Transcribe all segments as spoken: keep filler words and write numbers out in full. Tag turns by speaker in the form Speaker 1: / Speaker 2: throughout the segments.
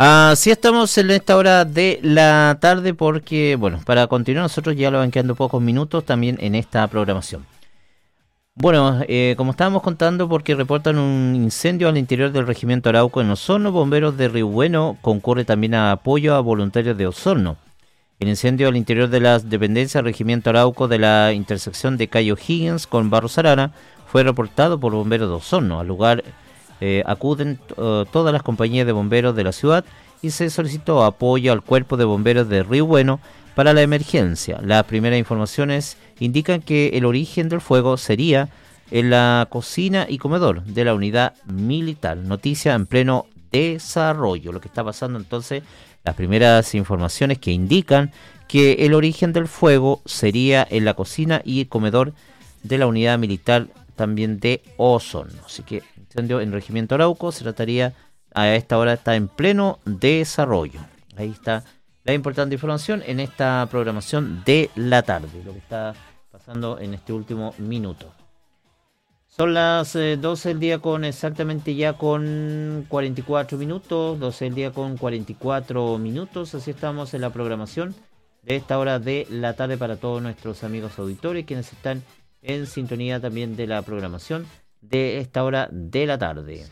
Speaker 1: Así estamos en esta hora de la tarde porque, bueno, para continuar nosotros ya lo van quedando pocos minutos también en esta programación. Bueno, eh, como estábamos contando, porque reportan un incendio al interior del Regimiento Arauco en Osorno, bomberos de Río Bueno concurre también a apoyo a voluntarios de Osorno. El incendio al interior de las dependencias del Regimiento Arauco de la intersección de Cayo Higgins con Barros Arana fue reportado por bomberos de Osorno. Al lugar eh, acuden uh, todas las compañías de bomberos de la ciudad y se solicitó apoyo al cuerpo de bomberos de Río Bueno para la emergencia. Las primeras informaciones indican que el origen del fuego sería en la cocina y comedor de la unidad militar. Noticia en pleno desarrollo. Lo que está pasando entonces, las primeras informaciones que indican que el origen del fuego sería en la cocina y comedor de la unidad militar también de Osorno. Así que incendio en el Regimiento Arauco se trataría, a esta hora está en pleno desarrollo. Ahí está la importante información en esta programación de la tarde, lo que está pasando en este último minuto. Son las eh, doce del día con exactamente ya con cuarenta y cuatro minutos, doce del día con cuarenta y cuatro minutos, así estamos en la programación de esta hora de la tarde para todos nuestros amigos auditores, quienes están en sintonía también de la programación de esta hora de la tarde.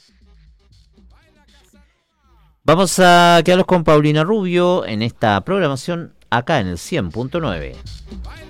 Speaker 1: Vamos a quedarnos con Paulina Rubio en esta programación acá en el cien punto nueve.